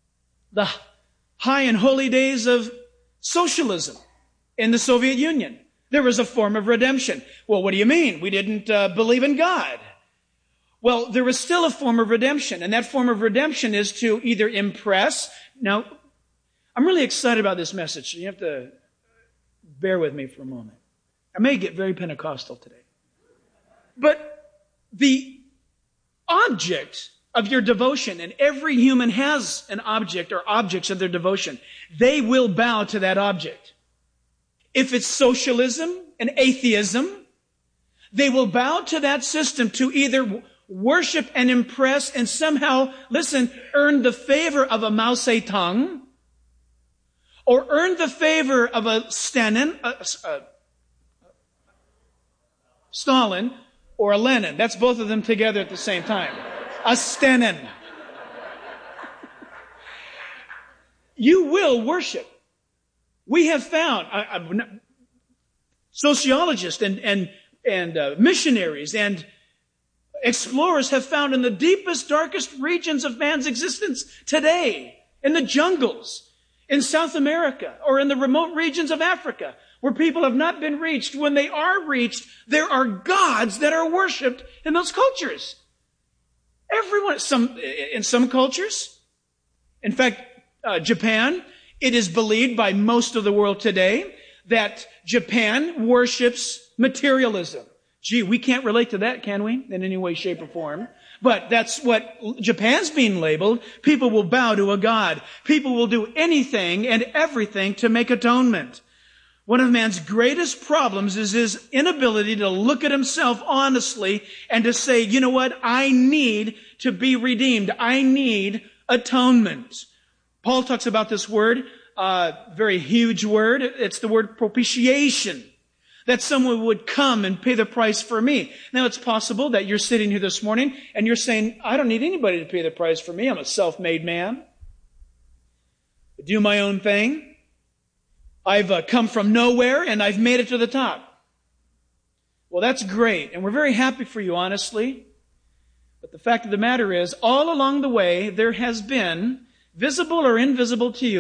Speaker 18: high and holy days of socialism in the Soviet Union, there was a form of redemption. Well, what do you mean? We didn't believe in God. Well, there was still a form of redemption, and that form of redemption is to either impress. Now, I'm really excited about this message, so you have to bear with me for a moment. I may get very Pentecostal today. But the object of your devotion, and every human has an object or objects of their devotion, they will bow to that object. If it's socialism and atheism, they will bow to that system to either worship and impress and somehow, listen, earn the favor of a Mao Zedong, or earn the favor of a Stalin, or a Lenin. That's both of them together at the same time. A Stenin. You will worship. We have found, sociologists and missionaries and explorers have found in the deepest, darkest regions of man's existence today, in the jungles, in South America, or in the remote regions of Africa, where people have not been reached. When they are reached, there are gods that are worshipped in those cultures. Everyone, in some cultures. In fact, Japan, it is believed by most of the world today that Japan worships materialism. Gee, we can't relate to that, can we? In any way, shape, or form. But that's what Japan's being labeled. People will bow to a god. People will do anything and everything to make atonement. One of man's greatest problems is his inability to look at himself honestly and to say, you know what? I need to be redeemed. I need atonement. Paul talks about this word, very huge word. It's the word propitiation. That someone would come and pay the price for me. Now, it's possible that you're sitting here this morning and you're saying, I don't need anybody to pay the price for me. I'm a self-made man. I do my own thing. I've come from nowhere and I've made it to the top. Well, that's great. And we're very happy for you, honestly. But the fact of the matter is, all along the way, there has been, visible or invisible to you,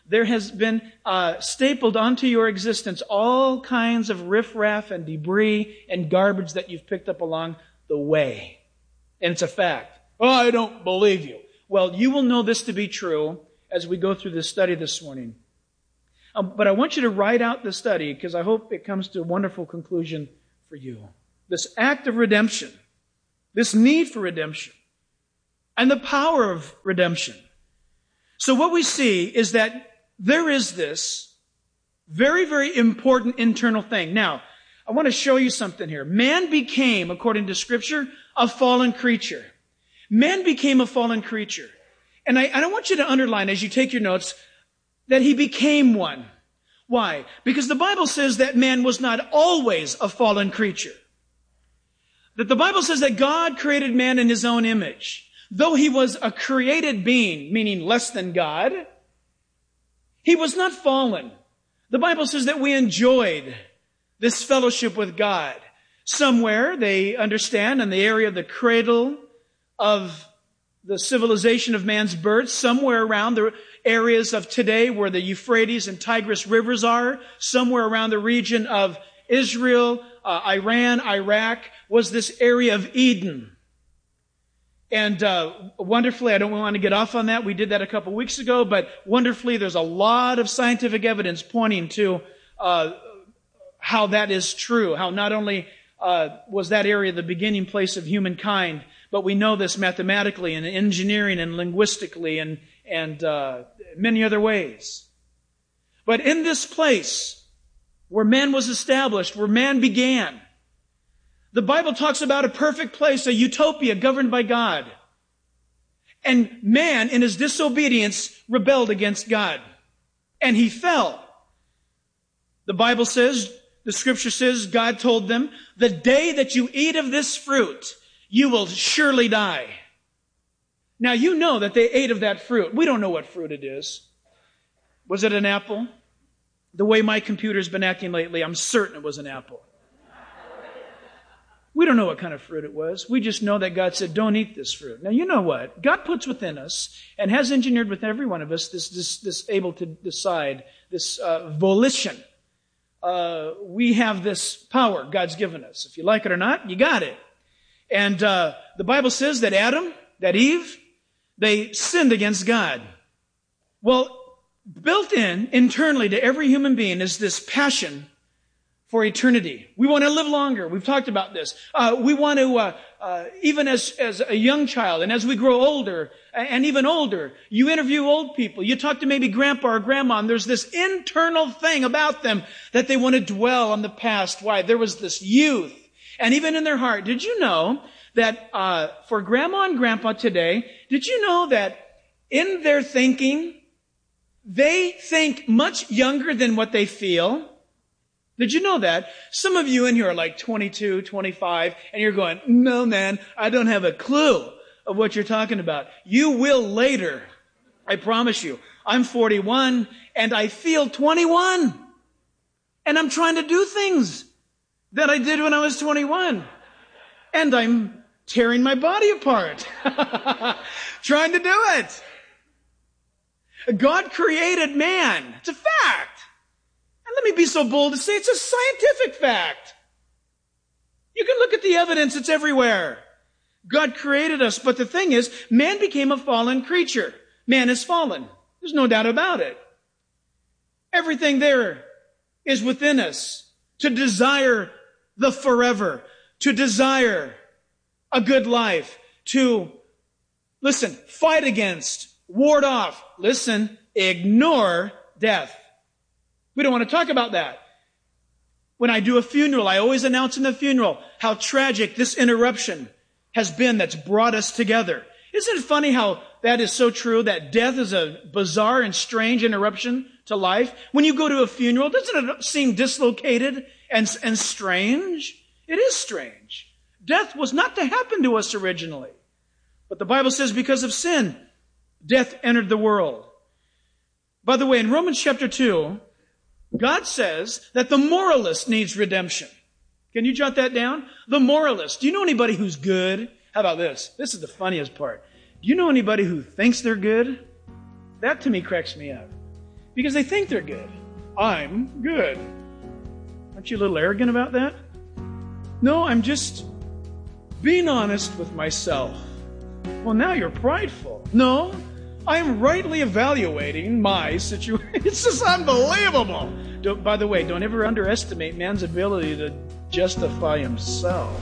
Speaker 18: there has been stapled onto your existence all kinds of riffraff and debris and garbage that you've picked up along the way. And it's a fact. Oh, I don't believe you. Well, you will know this to be true as we go through this study this morning. But I want you to write out the study because I hope it comes to a wonderful conclusion for you. This act of redemption, this need for redemption, and the power of redemption. So what we see is that there is this very, very important internal thing. Now, I want to show you something here. Man became, according to Scripture, a fallen creature. Man became a fallen creature. And I want you to underline as you take your notes that he became one. Why? Because the Bible says that man was not always a fallen creature. That the Bible says that God created man in his own image. Though he was a created being, meaning less than God, he was not fallen. The Bible says that we enjoyed this fellowship with God. Somewhere, they understand, in the area of the cradle of the civilization of man's birth, somewhere around the areas of today where the Euphrates and Tigris rivers are, somewhere around the region of Israel, Iran, Iraq, was this area of Eden. And wonderfully, I don't want to get off on that. We did that a couple weeks ago, but wonderfully, there's a lot of scientific evidence pointing to how that is true, how not only was that area the beginning place of humankind, but we know this mathematically and engineering and linguistically and many other ways. But in this place where man was established, where man began, the Bible talks about a perfect place, a utopia governed by God. And man, in his disobedience, rebelled against God. And he fell. The Bible says, the Scripture says, God told them, the day that you eat of this fruit, you will surely die. Now you know that they ate of that fruit. We don't know what fruit it is. Was it an apple? The way my computer's been acting lately, I'm certain it was an apple. We don't know what kind of fruit it was. We just know that God said, don't eat this fruit. Now, you know what? God puts within us and has engineered with every one of us this able to decide, this volition. We have this power God's given us. If you like it or not, you got it. And the Bible says that Adam, that Eve, they sinned against God. Well, built in internally to every human being is this passion for eternity. We want to live longer. We've talked about this. We want to, even as a young child and as we grow older and even older, you interview old people. You talk to maybe grandpa or grandma and there's this internal thing about them that they want to dwell on the past. Why? There was this youth. And even in their heart, did you know that for grandma and grandpa today, did you know that in their thinking, they think much younger than what they feel? Did you know that? Some of you in here are like 22, 25, and you're going, no, man, I don't have a clue of what you're talking about. You will later. I promise you. I'm 41, and I feel 21. And I'm trying to do things that I did when I was 21. And I'm tearing my body apart. Trying to do it. God created man. It's a fact. And let me be so bold to say it's a scientific fact. You can look at the evidence. It's everywhere. God created us. But the thing is, man became a fallen creature. Man is fallen. There's no doubt about it. Everything there is within us to desire the forever, to desire a good life, to, listen, fight against, ward off, listen, ignore death. We don't want to talk about that. When I do a funeral, I always announce in the funeral how tragic this interruption has been that's brought us together. Isn't it funny how that is so true, that death is a bizarre and strange interruption to life? When you go to a funeral, doesn't it seem dislocated and strange? It is strange. Death was not to happen to us originally. But the Bible says because of sin, death entered the world. By the way, in Romans chapter 2, God says that the moralist needs redemption. Can you jot that down? The moralist. Do you know anybody who's good? How about this? This is the funniest part. Do you know anybody who thinks they're good? That to me cracks me up. because they think they're good. I'm good. Aren't you a little arrogant about that? No, I'm just being honest with myself. Well, now you're prideful. No, I'm rightly evaluating my situation. It's just unbelievable. By the way, don't ever underestimate man's ability to justify himself.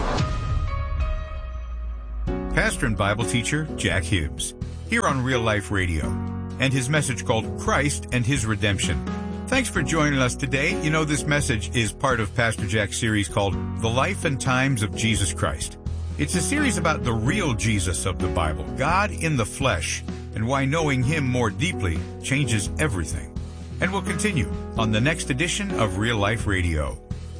Speaker 17: Pastor and Bible teacher Jack Hibbs, here on Real Life Radio, and his message called Christ and His Redemption. Thanks for joining us today. You know, this message is part of Pastor Jack's series called The Life and Times of Jesus Christ. It's a series about the real Jesus of the Bible, God in the flesh, and why knowing Him more deeply changes everything. And we'll continue on the next edition of Real Life Radio.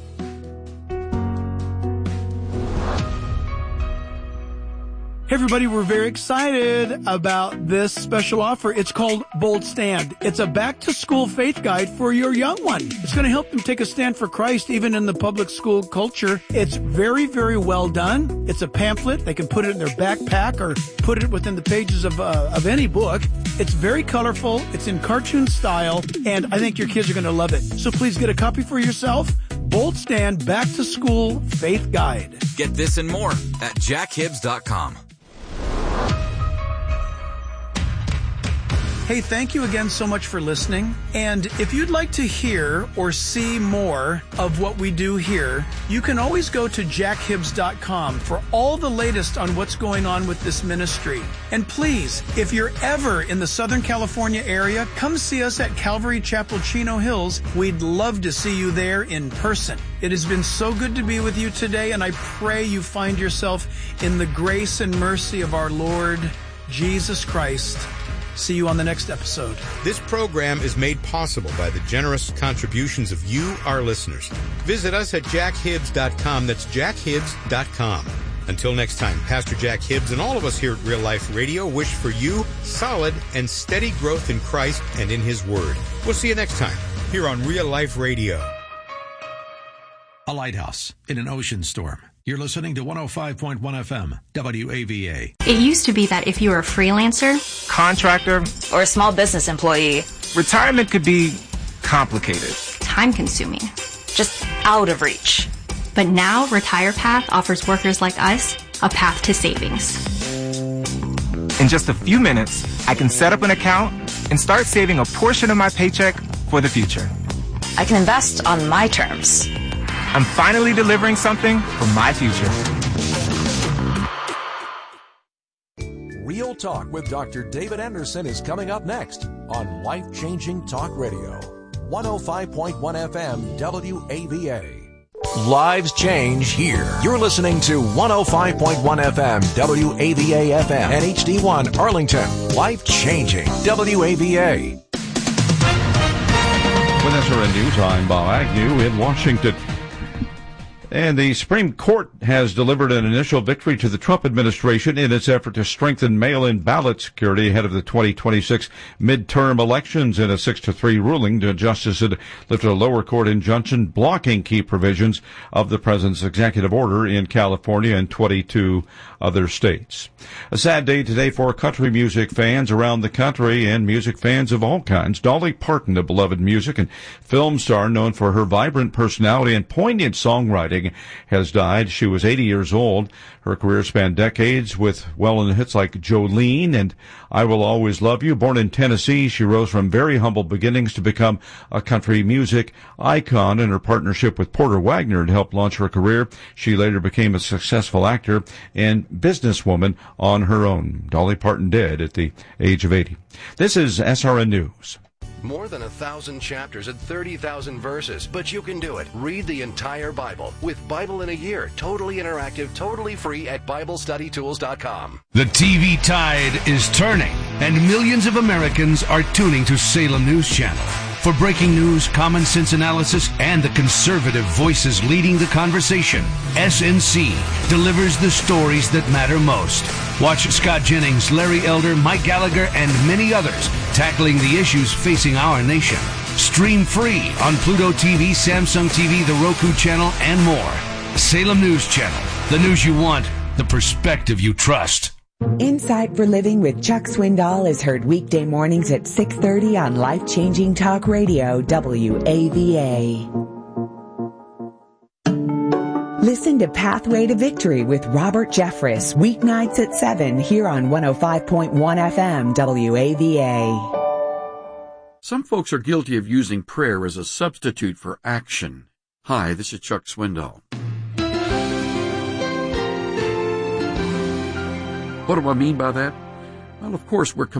Speaker 21: Hey everybody, we're very excited about this special offer. It's called Bold Stand. It's a back-to-school faith guide for your young one. It's going to help them take a stand for Christ even in the public school culture. It's very, very well done. It's a pamphlet. They can put it in their backpack or put it within the pages of any book. It's very colorful. It's in cartoon style, and I think your kids are going to love it. So please get a copy for yourself. Bold Stand Back-to-School Faith Guide.
Speaker 20: Get this and more at jackhibbs.com.
Speaker 21: Hey, thank you again so much for listening. And if you'd like to hear or see more of what we do here, you can always go to jackhibbs.com for all the latest on what's going on with this ministry. And please, if you're ever in the Southern California area, come see us at Calvary Chapel, Chino Hills. We'd love to see you there in person. It has been so good to be with you today, and I pray you find yourself in the grace and mercy of our Lord Jesus Christ. See you on the next episode.
Speaker 22: This program is made possible by the generous contributions of you, our listeners. Visit us at jackhibbs.com. That's jackhibbs.com. Until next time, Pastor Jack Hibbs and all of us here at Real Life Radio wish for you solid and steady growth in Christ and in His Word. We'll see you next time here on Real Life Radio.
Speaker 3: A lighthouse in an ocean storm. You're listening to 105.1 FM, WAVA.
Speaker 23: It used to be that if you were a freelancer,
Speaker 24: contractor,
Speaker 23: or a small business employee,
Speaker 24: retirement could be complicated,
Speaker 23: time-consuming, just out of reach. But now RetirePath offers workers like us a path to savings.
Speaker 24: In just a few minutes, I can set up an account and start saving a portion of my paycheck for the future.
Speaker 23: I can invest on my terms.
Speaker 24: I'm finally delivering something for my future.
Speaker 25: Real Talk with Dr. David Anderson is coming up next on Life Changing Talk Radio, 105.1 FM WAVA. Lives change here. You're listening to 105.1 FM WAVA FM and HD1 Arlington. Life changing WAVA.
Speaker 26: With SRN News, I'm Bob Agnew in Washington. And the Supreme Court has delivered an initial victory to the Trump administration in its effort to strengthen mail-in ballot security ahead of the 2026 midterm elections. In a 6-3 ruling, the justice had lifted a lower court injunction blocking key provisions of the president's executive order in California and 22 other states. A sad day today for country music fans around the country and music fans of all kinds. Dolly Parton, a beloved music and film star known for her vibrant personality and poignant songwriting, has died. She was 80 years old. Her career spanned decades with well-known hits like Jolene and I Will Always Love You. Born in Tennessee, she rose from very humble beginnings to become a country music icon, and her partnership with Porter Wagner had helped launch her career. She later became a successful actor and businesswoman on her own. Dolly Parton dead at the age of 80. This is SRN News.
Speaker 27: More than 1,000 chapters and 30,000 verses, but you can do it. Read the entire Bible with Bible in a Year, totally interactive, totally free at BibleStudyTools.com.
Speaker 28: The TV tide is turning, and millions of Americans are tuning to Salem News Channel. For breaking news, common sense analysis, and the conservative voices leading the conversation, SNC delivers the stories that matter most. Watch Scott Jennings, Larry Elder, Mike Gallagher, and many others tackling the issues facing our nation. Stream free on Pluto TV, Samsung TV, the Roku channel, and more. Salem News Channel. The news you want, the perspective you trust.
Speaker 2: Insight for Living with Chuck Swindoll is heard weekday mornings at 6:30 on Life Changing Talk Radio, WAVA. Listen to Pathway to Victory with Robert Jeffress, weeknights at 7 here on 105.1 FM, WAVA.
Speaker 5: Some folks are guilty of using prayer as a substitute for action. Hi, this is Chuck Swindoll. What do I mean by that? Well, of course, we're